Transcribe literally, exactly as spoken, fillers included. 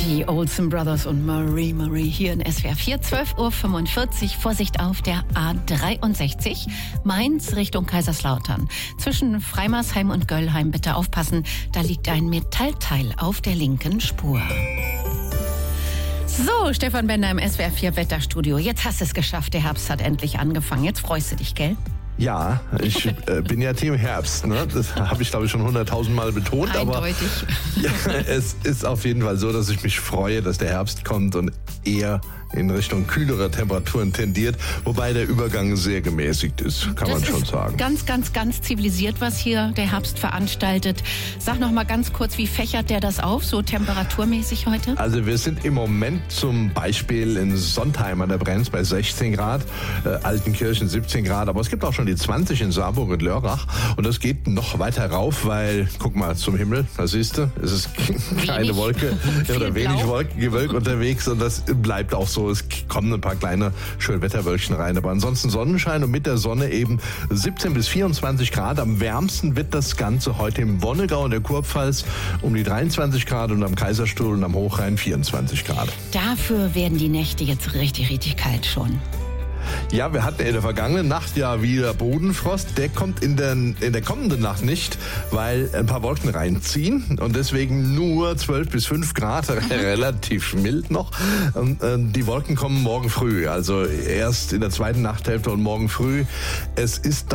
Die Olsen Brothers und Marie Marie hier in S W R vier, zwölf Uhr fünfundvierzig. Vorsicht auf der A dreiundsechzig, Mainz Richtung Kaiserslautern. Zwischen Freimarsheim und Göllheim bitte aufpassen, da liegt ein Metallteil auf der linken Spur. So, Stefan Bender im S W R vier Wetterstudio. Jetzt hast du es geschafft, der Herbst hat endlich angefangen. Jetzt freust du dich, gell? Ja, ich äh, bin ja Team Herbst, ne? Das habe ich, glaube ich, schon hunderttausend Mal betont. Eindeutig. Aber ja, es ist auf jeden Fall so, dass ich mich freue, dass der Herbst kommt und eher in Richtung kühlere Temperaturen tendiert, wobei der Übergang sehr gemäßigt ist, kann das man schon ist sagen. Ganz, ganz, ganz zivilisiert, was hier der Herbst veranstaltet. Sag noch mal ganz kurz, wie fächert der das auf, so temperaturmäßig heute? Also wir sind im Moment zum Beispiel in Sontheim an der Brenz bei sechzehn Grad, äh, Altenkirchen siebzehn Grad, aber es gibt auch schon die zwanzig in Saarburg und Lörrach und das geht noch weiter rauf, weil, guck mal zum Himmel, da siehst du, es ist keine Wenig. Wolke oder wenig Blau. Wolkengewölk unterwegs und das bleibt auch so. Es kommen ein paar kleine Schönwetterwölkchen rein, aber ansonsten Sonnenschein und mit der Sonne eben siebzehn bis vierundzwanzig Grad. Am wärmsten wird das Ganze heute im Wonnegau und der Kurpfalz um die dreiundzwanzig Grad und am Kaiserstuhl und am Hochrhein vierundzwanzig Grad. Dafür werden die Nächte jetzt richtig, richtig kalt schon. Ja, wir hatten in der vergangenen Nacht ja wieder Bodenfrost. Der kommt in der, in der kommenden Nacht nicht, weil ein paar Wolken reinziehen und deswegen nur zwölf bis fünf Grad, relativ mild noch. Und, äh, die Wolken kommen morgen früh, also erst in der zweiten Nachthälfte und morgen früh. Es ist dann